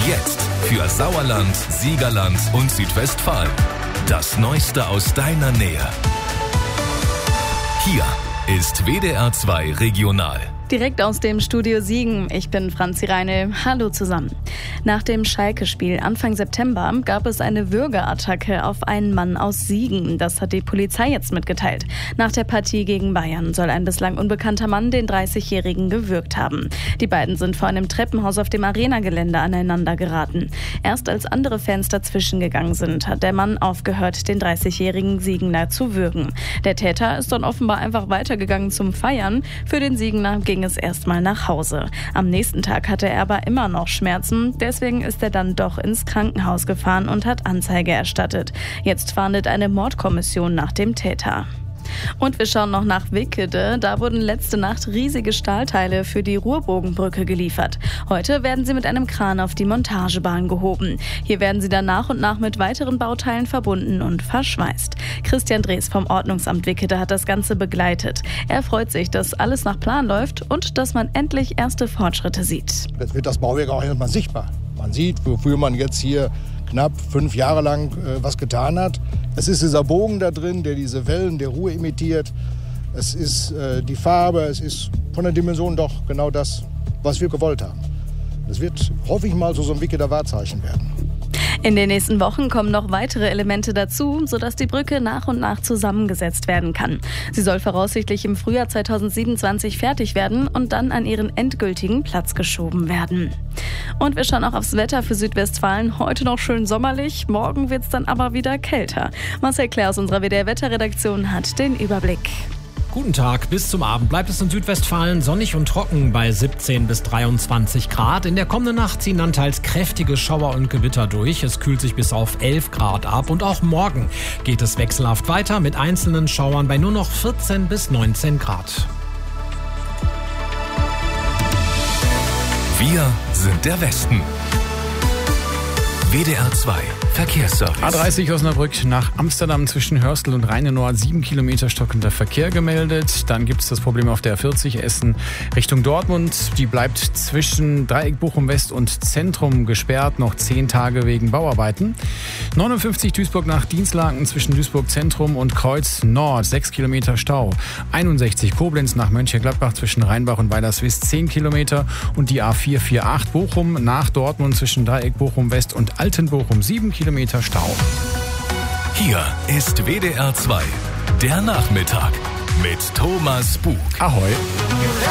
Jetzt für Sauerland, Siegerland und Südwestfalen. Das Neueste aus deiner Nähe. Hier ist WDR 2 Regional. Direkt aus dem Studio Siegen. Ich bin Franzi Reine. Hallo zusammen. Nach dem Schalke-Spiel Anfang September gab es eine Würgeattacke auf einen Mann aus Siegen. Das hat die Polizei jetzt mitgeteilt. Nach der Partie gegen Bayern soll ein bislang unbekannter Mann den 30-Jährigen gewürgt haben. Die beiden sind vor einem Treppenhaus auf dem Arena-Gelände aneinander geraten. Erst als andere Fans dazwischen gegangen sind, hat der Mann aufgehört, den 30-jährigen Siegener zu würgen. Der Täter ist dann offenbar einfach weitergegangen zum Feiern. Für den Siegener ging es erstmal nach Hause. Am nächsten Tag hatte er aber immer noch Schmerzen. Deswegen ist er dann doch ins Krankenhaus gefahren und hat Anzeige erstattet. Jetzt fahndet eine Mordkommission nach dem Täter. Und wir schauen noch nach Wickede. Da wurden letzte Nacht riesige Stahlteile für die Ruhrbogenbrücke geliefert. Heute werden sie mit einem Kran auf die Montagebahn gehoben. Hier werden sie dann nach und nach mit weiteren Bauteilen verbunden und verschweißt. Christian Drees vom Ordnungsamt Wickede hat das Ganze begleitet. Er freut sich, dass alles nach Plan läuft und dass man endlich erste Fortschritte sieht. Jetzt wird das Bauwerk auch erstmal sichtbar. Man sieht, wofür man jetzt hier knapp 5 Jahre lang was getan hat. Es ist dieser Bogen da drin, der diese Wellen der Ruhr imitiert. Es ist die Farbe, es ist von der Dimension doch genau das, was wir gewollt haben. Das wird, hoffe ich mal, so ein Wickeder Wahrzeichen werden. In den nächsten Wochen kommen noch weitere Elemente dazu, sodass die Brücke nach und nach zusammengesetzt werden kann. Sie soll voraussichtlich im Frühjahr 2027 fertig werden und dann an ihren endgültigen Platz geschoben werden. Und wir schauen auch aufs Wetter für Südwestfalen. Heute noch schön sommerlich, morgen wird es dann aber wieder kälter. Marcel Klär aus unserer WDR-Wetterredaktion hat den Überblick. Guten Tag, bis zum Abend bleibt es in Südwestfalen sonnig und trocken bei 17 bis 23 Grad. In der kommenden Nacht ziehen dann teils kräftige Schauer und Gewitter durch. Es kühlt sich bis auf 11 Grad ab und auch morgen geht es wechselhaft weiter mit einzelnen Schauern bei nur noch 14 bis 19 Grad. Wir sind der Westen. WDR 2 Verkehrsservice. A30 Osnabrück nach Amsterdam zwischen Hörstel und Rheinenort 7 Kilometer stockender Verkehr gemeldet. Dann gibt es das Problem auf der 40 Essen Richtung Dortmund. Die bleibt zwischen Dreieck Bochum West und Zentrum gesperrt, noch 10 Tage wegen Bauarbeiten. 59 Duisburg nach Dinslaken zwischen Duisburg Zentrum und Kreuz Nord 6 Kilometer Stau. 61 Koblenz nach Mönchengladbach zwischen Rheinbach und Weilerswist 10 Kilometer. Und die A448 Bochum nach Dortmund zwischen Dreieck Bochum West und Altenbochum 7 Kilometer Stau. Hier ist WDR 2, der Nachmittag mit Thomas Bug. Ahoi.